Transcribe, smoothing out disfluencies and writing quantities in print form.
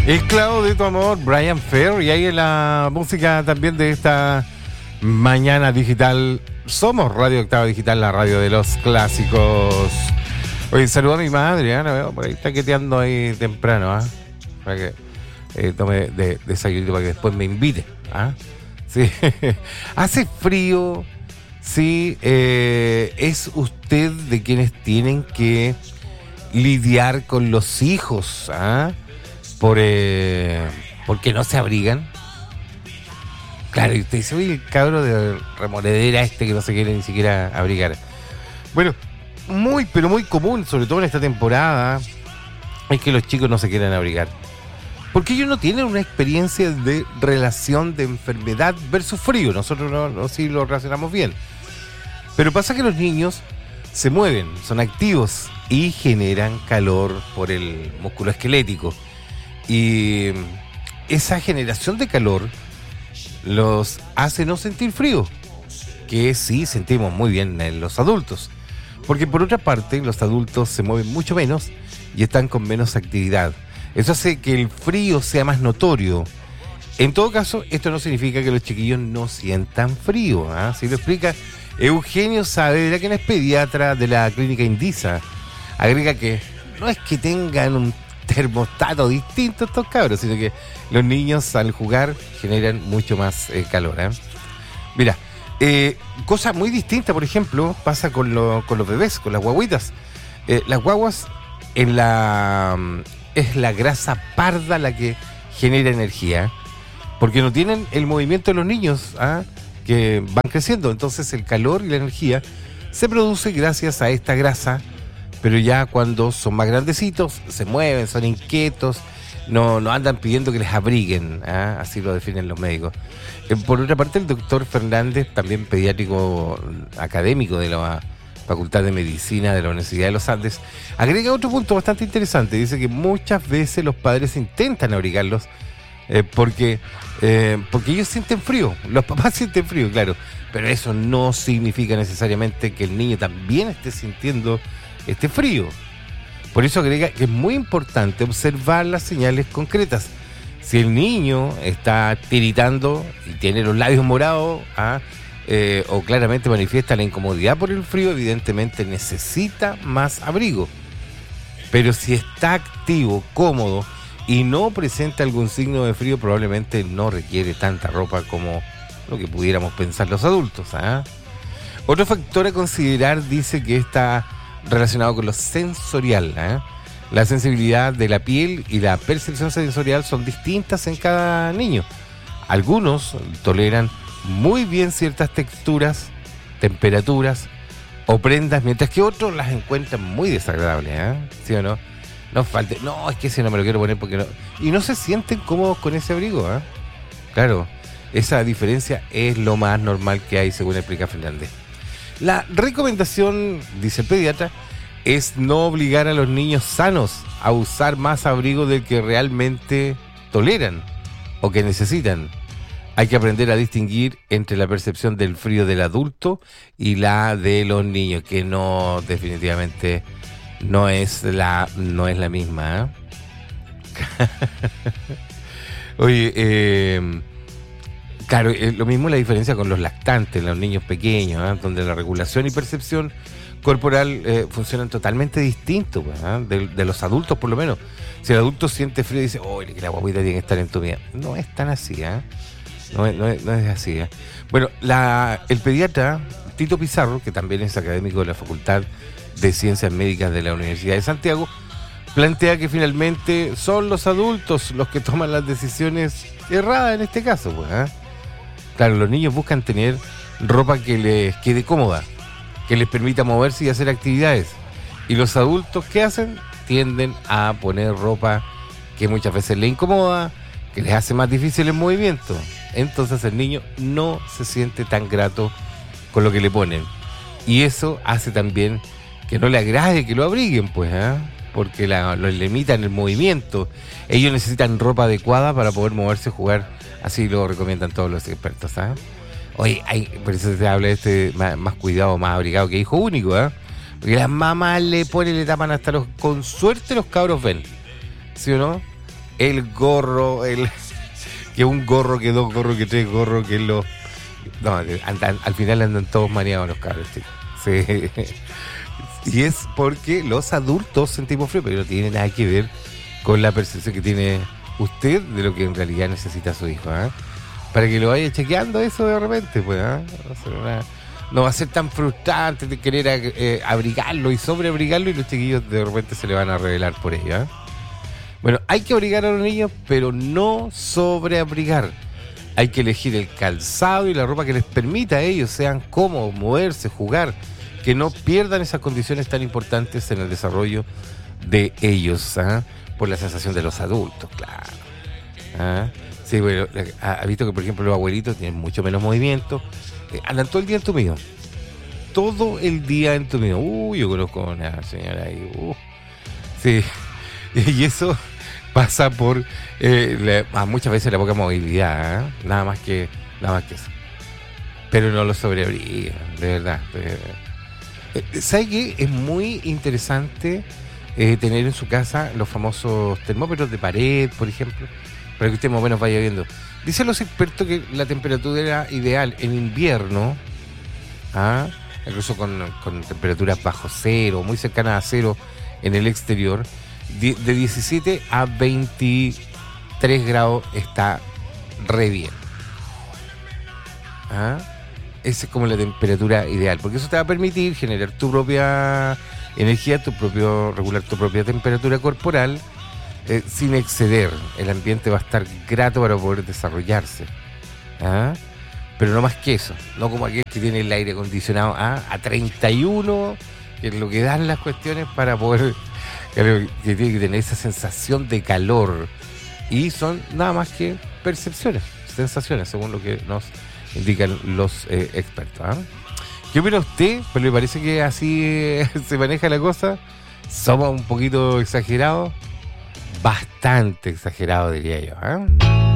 Esclavo de tu amor, Brian Ferr, y ahí en la música también de esta mañana digital. Somos Radio Octava Digital, la radio de los clásicos. Oye, saludo a mi madre, la veo por ahí taqueteando ahí temprano, para que tome desayuno para que después me invite, Sí. Hace frío, sí, es usted de quienes tienen que lidiar con los hijos, porque no se abrigan. Claro, y usted dice, oye, el cabro de remoledera que no se quiere ni siquiera abrigar. Bueno, muy, pero muy común, sobre todo en esta temporada, es que los chicos no se quieran abrigar. Porque ellos no tienen una experiencia de relación de enfermedad versus frío. Nosotros no sí lo relacionamos bien. Pero pasa que los niños se mueven, son activos y generan calor por el músculo esquelético. Y esa generación de calor los hace no sentir frío, que sí sentimos muy bien en los adultos. Porque por otra parte, los adultos se mueven mucho menos y están con menos actividad. Eso hace que el frío sea más notorio. En todo caso, esto no significa que los chiquillos no sientan frío. Si lo explica Eugenio Saavedra, quien es pediatra de la clínica Indisa. Agrega que no es que tengan un termostato distinto estos cabros, sino que los niños al jugar generan mucho más calor. Mira, cosa muy distinta, por ejemplo, pasa con los bebés, con las guaguitas. Las guaguas, es la grasa parda la que genera energía, porque no tienen el movimiento de los niños que van creciendo. Entonces el calor y la energía se produce gracias a esta grasa. Pero ya cuando son más grandecitos, se mueven, son inquietos, no andan pidiendo que les abriguen, así lo definen los médicos. Por otra parte, el doctor Fernández, también pediátrico académico de la Facultad de Medicina de la Universidad de los Andes, agrega otro punto bastante interesante. Dice que muchas veces los padres intentan abrigarlos porque ellos sienten frío, los papás sienten frío, claro, pero eso no significa necesariamente que el niño también esté sintiendo este frío. Por eso agrega que es muy importante observar las señales concretas. Si el niño está tiritando y tiene los labios morados, o claramente manifiesta la incomodidad por el frío, evidentemente necesita más abrigo. Pero si está activo, cómodo y no presenta algún signo de frío, probablemente no requiere tanta ropa como lo que pudiéramos pensar los adultos. Otro factor a considerar, dice que está relacionado con lo sensorial. La sensibilidad de la piel y la percepción sensorial son distintas en cada niño. Algunos toleran muy bien ciertas texturas, temperaturas o prendas, mientras que otros las encuentran muy desagradables. ¿Sí o no? No falte, no, es que ese no me lo quiero poner porque no. Y no se sienten cómodos con ese abrigo. Claro, esa diferencia es lo más normal que hay, según explica Fernández. La recomendación, dice el pediatra, es no obligar a los niños sanos a usar más abrigo del que realmente toleran o que necesitan. Hay que aprender a distinguir entre la percepción del frío del adulto y la de los niños, que no, definitivamente no es la misma. Oye, claro, lo mismo la diferencia con los lactantes, los niños pequeños, donde la regulación y percepción corporal funcionan totalmente distintos, de los adultos por lo menos. Si el adulto siente frío y dice, oye, que la guaguita tiene que estar entumida. No es tan así, no es así. Bueno, el pediatra Tito Pizarro, que también es académico de la Facultad de Ciencias Médicas de la Universidad de Santiago, plantea que finalmente son los adultos los que toman las decisiones erradas en este caso, Claro, los niños buscan tener ropa que les quede cómoda, que les permita moverse y hacer actividades. Y los adultos, ¿qué hacen? Tienden a poner ropa que muchas veces les incomoda, que les hace más difícil el movimiento. Entonces el niño no se siente tan grato con lo que le ponen. Y eso hace también que no le agrade que lo abriguen, porque lo limitan el movimiento. Ellos necesitan ropa adecuada para poder moverse y jugar. Así lo recomiendan todos los expertos. Oye, por eso se habla de más cuidado, más abrigado que hijo único. Porque las mamás le tapan hasta con suerte los cabros ven. ¿Sí o no? el gorro, que un gorro, que dos gorros, que tres gorros, que los... No, al final andan todos mareados los cabros, chicos. Sí. Y es porque los adultos sentimos frío, pero no tiene nada que ver con la percepción que tiene usted de lo que en realidad necesita su hijo, ¿eh? Para que lo vaya chequeando eso de repente, pues, no va a ser tan frustrante de querer abrigarlo y sobreabrigarlo, y los chiquillos de repente se le van a rebelar por ello, ¿eh? Bueno, hay que abrigar a los niños, pero no sobreabrigar. Hay que elegir el calzado y la ropa que les permita a ellos sean cómodos, moverse, jugar, que no pierdan esas condiciones tan importantes en el desarrollo de ellos, ¿eh? Por la sensación de los adultos, claro. ¿Ah? Sí, bueno, ha visto que, por ejemplo, los abuelitos tienen mucho menos movimiento, andan todo el día entumidos. Todo el día entumidos. Yo conozco a una señora ahí. Sí, y eso pasa por muchas veces la poca movilidad, ¿eh? Nada más que eso. Pero no lo sobreabrigan, de verdad. ¿Sabe qué? Es muy interesante tener en su casa los famosos termómetros de pared, por ejemplo, para que usted más o menos vaya viendo. Dicen los expertos que la temperatura ideal en invierno, incluso con temperaturas bajo cero, muy cercanas a cero en el exterior, de 17 a 23 grados está re bien. Esa es como la temperatura ideal, porque eso te va a permitir generar tu propia energía, regular tu propia temperatura corporal, sin exceder. El ambiente va a estar grato para poder desarrollarse. Pero no más que eso, no como aquel que tiene el aire acondicionado a 31, que es lo que dan las cuestiones para poder, que tiene que tener esa sensación de calor. Y son nada más que percepciones, sensaciones, según lo que nos indican los expertos. ¿Qué opina usted? Pues le parece que así se maneja la cosa. Somos un poquito exagerados, bastante exagerados, diría yo.